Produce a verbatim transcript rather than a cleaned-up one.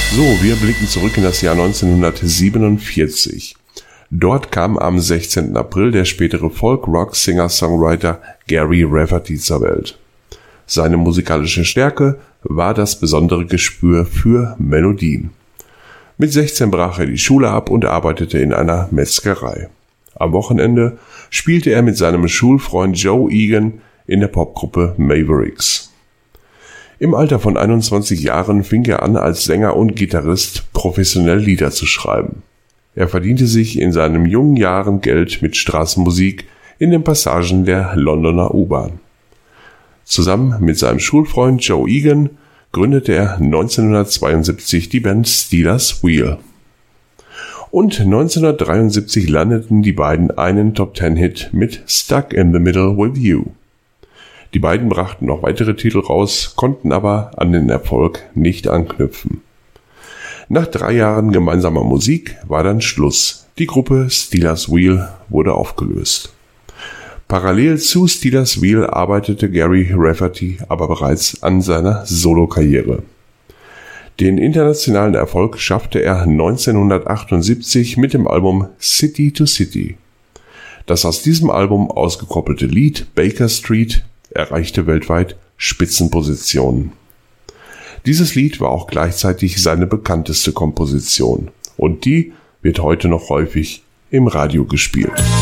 So, wir blicken zurück in das Jahr neunzehnhundertsiebenundvierzig. Dort kam am sechzehnten April der spätere Folk-Rock-Singer-Songwriter Gary Rafferty zur Welt. Seine musikalische Stärke war das besondere Gespür für Melodien. Mit sechzehn brach er die Schule ab und arbeitete in einer Metzgerei. Am Wochenende spielte er mit seinem Schulfreund Joe Egan in der Popgruppe Mavericks. Im Alter von einundzwanzig Jahren fing er an, als Sänger und Gitarrist professionell Lieder zu schreiben. Er verdiente sich in seinen jungen Jahren Geld mit Straßenmusik in den Passagen der Londoner U-Bahn. Zusammen mit seinem Schulfreund Joe Egan gründete er neunzehnhundertzweiundsiebzig die Band Stealers Wheel. Und neunzehnhundertdreiundsiebzig landeten die beiden einen Top-Ten-Hit mit Stuck in the Middle with You. Die beiden brachten noch weitere Titel raus, konnten aber an den Erfolg nicht anknüpfen. Nach drei Jahren gemeinsamer Musik war dann Schluss. Die Gruppe Stealers Wheel wurde aufgelöst. Parallel zu Stealers Wheel arbeitete Gary Rafferty aber bereits an seiner Solokarriere. Den internationalen Erfolg schaffte er neunzehnhundertachtundsiebzig mit dem Album City to City. Das aus diesem Album ausgekoppelte Lied Baker Street erreichte weltweit Spitzenpositionen. Dieses Lied war auch gleichzeitig seine bekannteste Komposition und die wird heute noch häufig im Radio gespielt.